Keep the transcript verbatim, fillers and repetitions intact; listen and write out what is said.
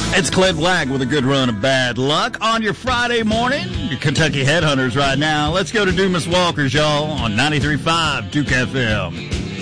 It's Clint Black with a good run of bad luck on your Friday morning. Your Kentucky Headhunters right now. Let's go to Dumas Walkers, y'all, on ninety-three point five Duke F M.